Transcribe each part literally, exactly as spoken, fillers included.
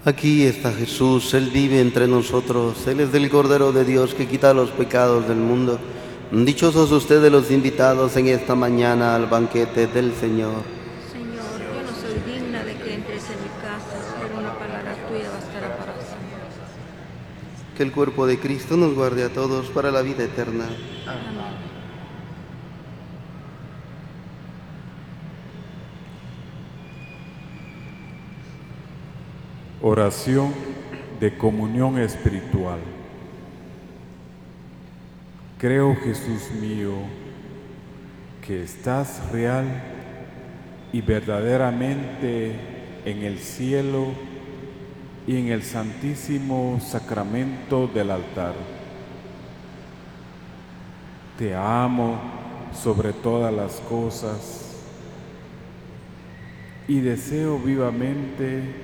Aquí está Jesús, Él vive entre nosotros, Él es el Cordero de Dios que quita los pecados del mundo. Dichosos ustedes los invitados en esta mañana al banquete del Señor. Señor, yo no soy digna de que entres en mi casa, pero una palabra tuya bastará para sanar. Que el cuerpo de Cristo nos guarde a todos para la vida eterna. Amén. Oración de comunión espiritual. Creo, Jesús mío, que estás real y verdaderamente en el cielo y en el santísimo sacramento del altar. Te amo sobre todas las cosas y deseo vivamente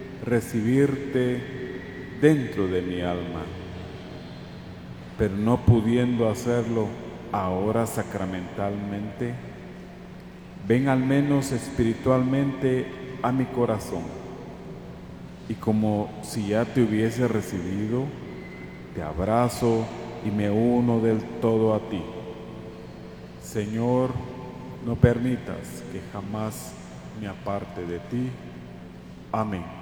recibirte dentro de mi alma, pero no pudiendo hacerlo ahora sacramentalmente, ven al menos espiritualmente a mi corazón, y como si ya te hubiese recibido, te abrazo y me uno del todo a ti. Señor, no permitas que jamás me aparte de ti. Amén.